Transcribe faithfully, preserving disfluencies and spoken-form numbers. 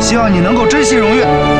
希望你能够珍惜荣誉。